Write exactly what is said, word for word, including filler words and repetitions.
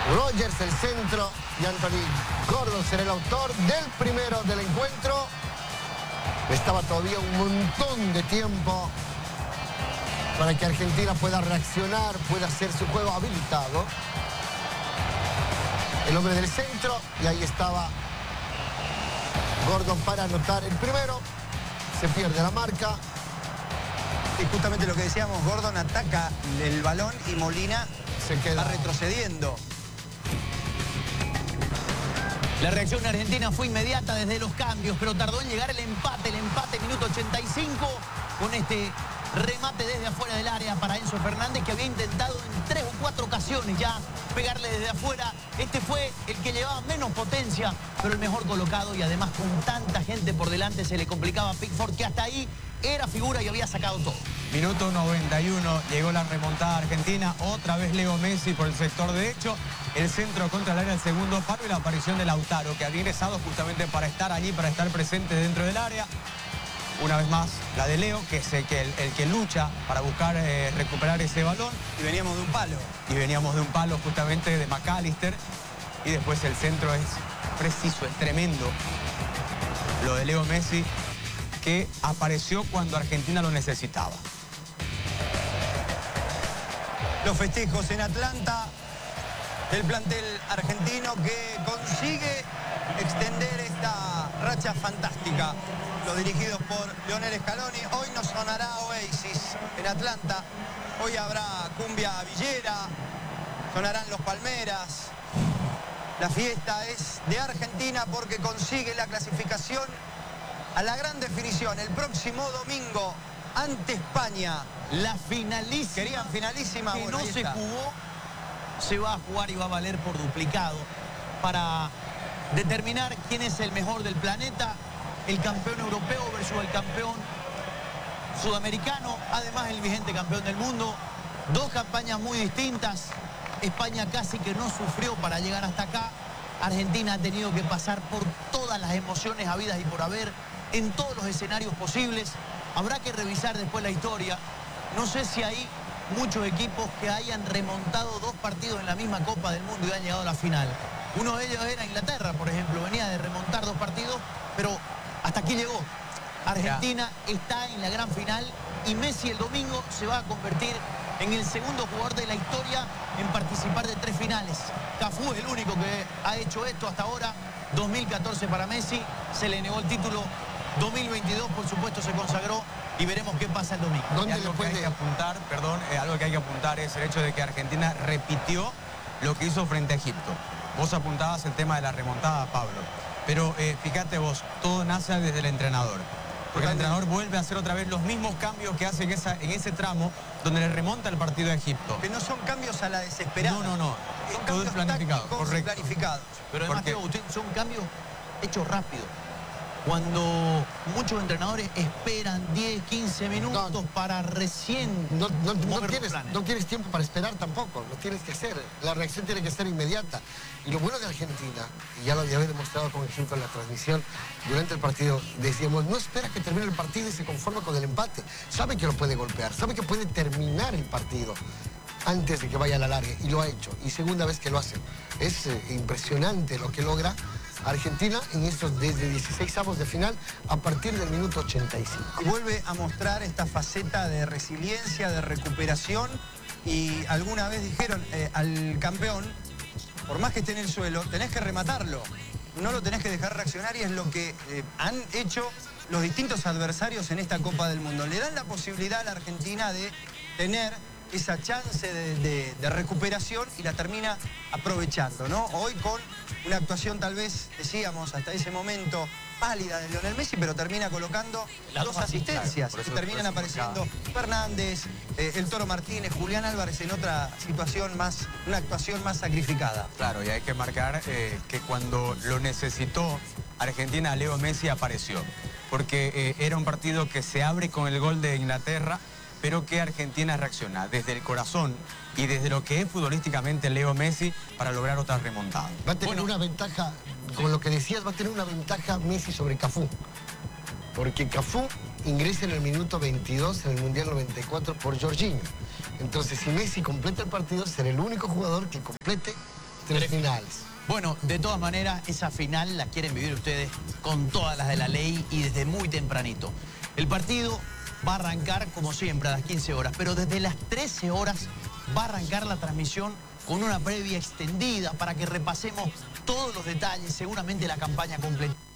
Rogers el centro y Anthony Gordon será el autor del primero del encuentro. Estaba todavía un montón de tiempo para que Argentina pueda reaccionar, pueda hacer su juego habilitado. El hombre del centro, y ahí estaba Gordon para anotar el primero. Se pierde la marca. Y justamente lo que decíamos, Gordon ataca el balón y Molina se queda va retrocediendo. La reacción argentina fue inmediata desde los cambios, pero tardó en llegar el empate. El empate, minuto ochenta y cinco, con este remate desde afuera del área para Enzo Fernández, que había intentado en tres o cuatro ocasiones ya pegarle desde afuera. Este fue el que llevaba menos potencia, pero el mejor colocado, y además con tanta gente por delante se le complicaba a Pickford, que hasta ahí era figura y había sacado todo. Minuto noventa y uno, llegó la remontada argentina, otra vez Leo Messi por el sector derecho, el centro contra el área del segundo palo y la aparición de Lautaro, que había ingresado justamente para estar allí, para estar presente dentro del área. Una vez más, la de Leo, que es el que, el, el que lucha para buscar eh, recuperar ese balón. Y veníamos de un palo. Y veníamos de un palo justamente de McAllister. Y después el centro es preciso, es tremendo. Lo de Leo Messi, que apareció cuando Argentina lo necesitaba. Los festejos en Atlanta del plantel argentino que consigue extender esta racha fantástica. Los dirigidos por Lionel Scaloni. Hoy nos sonará Oasis en Atlanta. Hoy habrá cumbia villera, sonarán los Palmeras. La fiesta es de Argentina porque consigue la clasificación a la gran definición el próximo domingo ante España. La finalísima. Querían finalísima. Que bueno, no se está. jugó, se va a jugar y va a valer por duplicado para determinar quién es el mejor del planeta. El campeón europeo versus el campeón sudamericano, además el vigente campeón del mundo. Dos campañas muy distintas. España casi que no sufrió para llegar hasta acá. Argentina ha tenido que pasar por todas las emociones habidas y por haber, en todos los escenarios posibles. Habrá que revisar después la historia. No sé si hay muchos equipos que hayan remontado dos partidos en la misma Copa del Mundo y han llegado a la final. Uno de ellos era Inglaterra, por ejemplo. Venía de remontar dos partidos, pero hasta aquí llegó. Argentina está en la gran final y Messi el domingo se va a convertir en el segundo jugador de la historia en participar de tres finales. Cafú es el único que ha hecho esto hasta ahora. dos mil catorce para Messi, se le negó el título. dos mil veintidós, por supuesto, se consagró y veremos qué pasa el domingo. ¿Dónde algo que hay que apuntar, perdón, eh, algo que hay que apuntar es el hecho de que Argentina repitió lo que hizo frente a Egipto. Vos apuntabas el tema de la remontada, Pablo. Pero eh, fíjate vos, todo nace desde el entrenador. Porque el entrenador vuelve a hacer otra vez los mismos cambios que hace en, esa, en ese tramo donde le remonta el partido a Egipto. Que no son cambios a la desesperada. No, no, no. Son todo es planificado, correcto. planificados. Pero además, Teo, usted, son cambios hechos rápido. Cuando muchos entrenadores esperan diez, quince minutos no, para recién no, no, no, mover tienes, los planes. no tienes tiempo para esperar tampoco, lo tienes que hacer. La reacción tiene que ser inmediata. Y lo bueno de Argentina, y ya lo había demostrado con ejemplo en la transmisión, durante el partido decíamos, no espera que termine el partido y se conforma con el empate. Sabe que lo puede golpear, sabe que puede terminar el partido antes de que vaya a la larga, y lo ha hecho. Y segunda vez que lo hace. Es eh, impresionante lo que logra Argentina en estos desde dieciséis avos de final a partir del minuto ochenta y cinco. Y vuelve a mostrar esta faceta de resiliencia, de recuperación, y alguna vez dijeron eh, al campeón, por más que esté en el suelo, tenés que rematarlo, no lo tenés que dejar reaccionar, y es lo que eh, han hecho los distintos adversarios en esta Copa del Mundo. Le dan la posibilidad a la Argentina de tener esa chance de, de, de recuperación y la termina aprovechando, ¿no? Hoy con una actuación tal vez, decíamos, hasta ese momento pálida de Lionel Messi, pero termina colocando Las dos dos asistencias. claro, Y terminan apareciendo Fernández, eh, el Toro Martínez, Julián Álvarez en otra situación más, una actuación más sacrificada. Claro, y hay que marcar eh, que cuando lo necesitó Argentina, Leo Messi apareció. Porque eh, era un partido que se abre con el gol de Inglaterra, pero que Argentina reacciona desde el corazón y desde lo que es futbolísticamente Leo Messi para lograr otra remontada. Va a tener bueno, una ventaja, con lo que decías, va a tener una ventaja Messi sobre Cafú. Porque Cafú ingresa en el minuto veintidós en el Mundial noventa y cuatro por Jorginho. Entonces, si Messi completa el partido, será el único jugador que complete tres finales. Bueno, de todas maneras, esa final la quieren vivir ustedes con todas las de la ley y desde muy tempranito. El partido va a arrancar, como siempre, a las quince horas, pero desde las trece horas va a arrancar la transmisión con una previa extendida para que repasemos todos los detalles, seguramente la campaña completa.